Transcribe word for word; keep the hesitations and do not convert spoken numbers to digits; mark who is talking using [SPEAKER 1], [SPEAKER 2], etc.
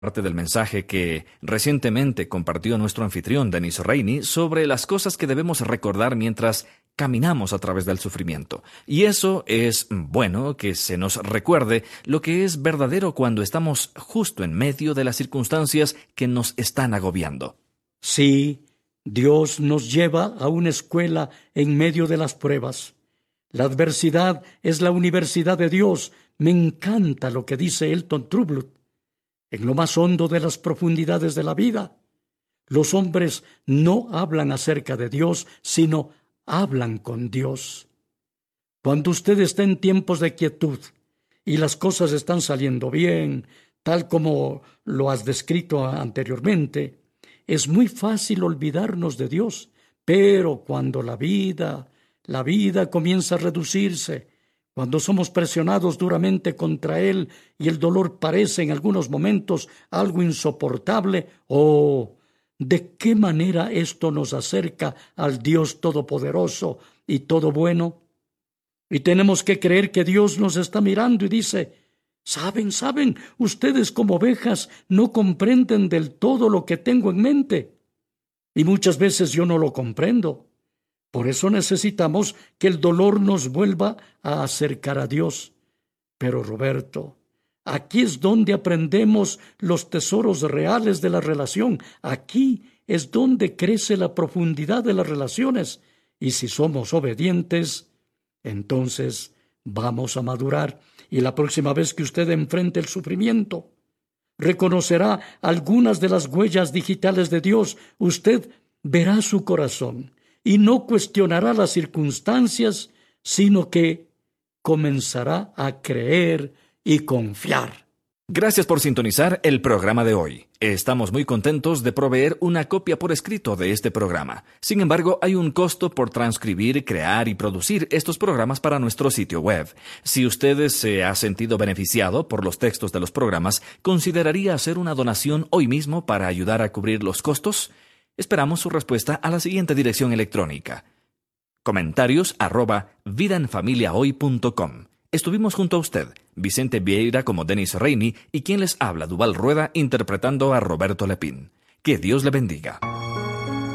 [SPEAKER 1] Parte del mensaje que recientemente compartió nuestro anfitrión Dennis Rainey sobre las cosas que debemos recordar mientras caminamos a través del sufrimiento. Y eso es bueno que se nos recuerde lo que es verdadero cuando estamos justo en medio de las circunstancias que nos están agobiando.
[SPEAKER 2] Sí, Dios nos lleva a una escuela en medio de las pruebas. La adversidad es la universidad de Dios. Me encanta lo que dice Elton Trueblood. En lo más hondo de las profundidades de la vida, los hombres no hablan acerca de Dios, sino hablan con Dios. Cuando usted está en tiempos de quietud y las cosas están saliendo bien, tal como lo has descrito anteriormente, es muy fácil olvidarnos de Dios. Pero cuando la vida, la vida comienza a reducirse, cuando somos presionados duramente contra Él y el dolor parece en algunos momentos algo insoportable, ¡oh! ¿De qué manera esto nos acerca al Dios Todopoderoso y Todo Bueno? Y tenemos que creer que Dios nos está mirando y dice: ¿Saben, saben? Ustedes como ovejas no comprenden del todo lo que tengo en mente. Y muchas veces yo no lo comprendo. Por eso necesitamos que el dolor nos vuelva a acercar a Dios. Pero Roberto, aquí es donde aprendemos los tesoros reales de la relación. Aquí es donde crece la profundidad de las relaciones. Y si somos obedientes, entonces vamos a madurar. Y la próxima vez que usted enfrente el sufrimiento, reconocerá algunas de las huellas digitales de Dios. Usted verá su corazón y no cuestionará las circunstancias, sino que comenzará a creer y confiar.
[SPEAKER 1] Gracias por sintonizar el programa de hoy. Estamos muy contentos de proveer una copia por escrito de este programa. Sin embargo, hay un costo por transcribir, crear y producir estos programas para nuestro sitio web. Si usted se ha sentido beneficiado por los textos de los programas, ¿consideraría hacer una donación hoy mismo para ayudar a cubrir los costos? Esperamos su respuesta a la siguiente dirección electrónica: comentarios arroba vidaenfamiliahoy punto com. Estuvimos junto a usted, Vicente Vieira como Dennis Rainey y quien les habla, Duval Rueda, interpretando a Roberto Lepín. Que Dios le bendiga.